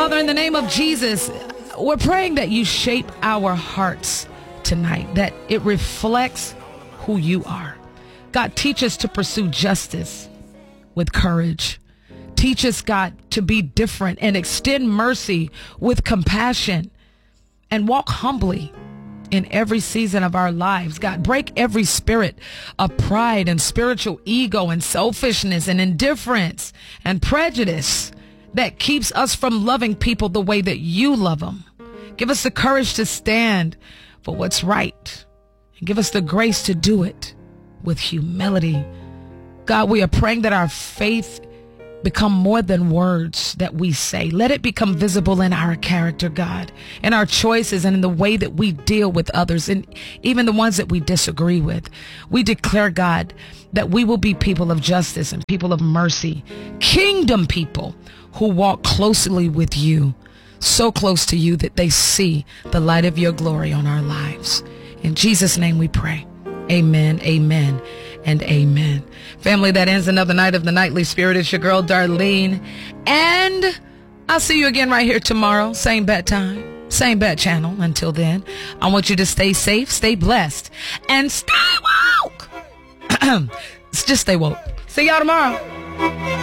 Father, in the name of Jesus, we're praying that you shape our hearts tonight, that it reflects who you are. God, teach us to pursue justice with courage. Teach us, God, to be different and extend mercy with compassion and walk humbly in every season of our lives. God, break every spirit of pride and spiritual ego and selfishness and indifference and prejudice that keeps us from loving people the way that you love them. Give us the courage to stand for what's right and give us the grace to do it with humility. God, we are praying that our faith become more than words that we say. Let it become visible in our character, God, in our choices and in the way that we deal with others and even the ones that we disagree with. We declare, God, that we will be people of justice and people of mercy, kingdom people who walk closely with you, so close to you that they see the light of your glory on our lives. In Jesus' name we pray. Amen, amen, and amen. Family, that ends another night of the Nightly Spirit. It's your girl, Darlene. And I'll see you again right here tomorrow. Same bad time, same bad channel. Until then, I want you to stay safe, stay blessed, and stay woke. Just stay woke. See y'all tomorrow.